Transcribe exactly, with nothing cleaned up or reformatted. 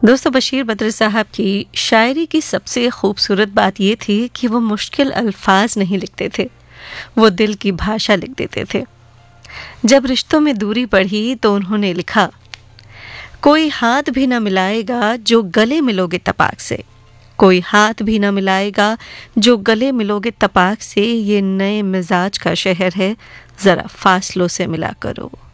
दोस्तों, बशीर बद्र साहब की शायरी की सबसे खूबसूरत बात ये थी कि वो मुश्किल अल्फाज नहीं लिखते थे, वो दिल की भाषा लिख देते थे। जब रिश्तों में दूरी बढ़ी तो उन्होंने लिखा, कोई हाथ भी न मिलाएगा जो गले मिलोगे तपाक से, कोई हाथ भी न मिलाएगा जो गले मिलोगे तपाक से, ये नए मिजाज का शहर है, जरा फासलों से मिला करो।